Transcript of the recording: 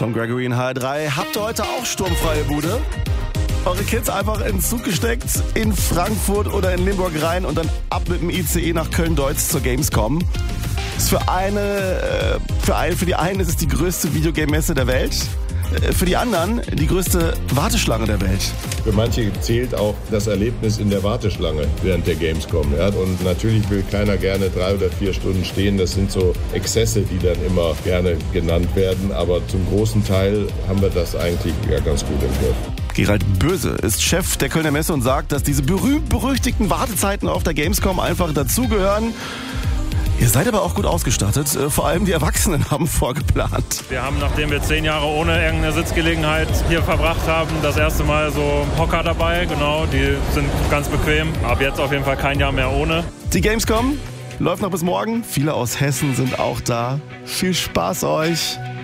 Tom Gregory in HR3. Habt ihr heute auch sturmfreie Bude? Eure Kids einfach in den Zug gesteckt, in Frankfurt oder in Limburg rein und dann ab mit dem ICE nach Köln-Deutz zur Gamescom. Ist für die einen ist es die größte Videogame-Messe der Welt. Für die anderen die größte Warteschlange der Welt. Für manche zählt auch das Erlebnis in der Warteschlange während der Gamescom. Ja? Und natürlich will keiner gerne 3 oder 4 Stunden stehen. Das sind so Exzesse, die dann immer gerne genannt werden. Aber zum großen Teil haben wir das eigentlich ja ganz gut im Griff. Gerald Böse ist Chef der Kölner Messe und sagt, dass diese berühmt-berüchtigten Wartezeiten auf der Gamescom einfach dazugehören. Ihr seid aber auch gut ausgestattet. Vor allem die Erwachsenen haben vorgeplant. Wir haben, nachdem wir 10 Jahre ohne irgendeine Sitzgelegenheit hier verbracht haben, das erste Mal so Hocker dabei. Genau, die sind ganz bequem. Ab jetzt auf jeden Fall kein Jahr mehr ohne. Die Gamescom läuft noch bis morgen. Viele aus Hessen sind auch da. Viel Spaß euch.